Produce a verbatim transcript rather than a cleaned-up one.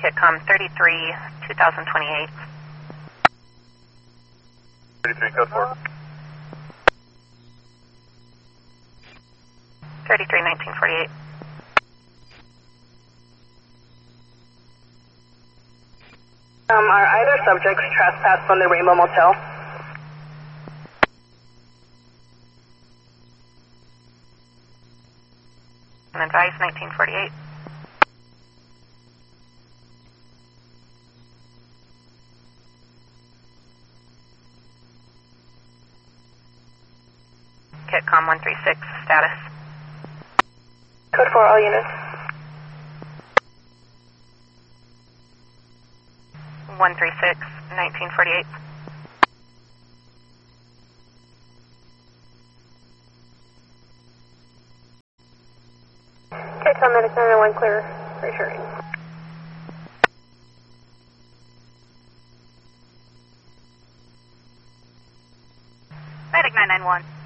Kitcom thirty-three, two thousand twenty-eight. thirty-three, code four. thirty-three, nineteen forty-eight. Um, are either subjects trespassed from the Rainbow Motel? And advise nineteen forty-eight. Kitcom one three six, status. Code four, all units. one three six, nineteen forty-eight. Kitcom Medic nine one clear, reassuring. Medic nine nine one.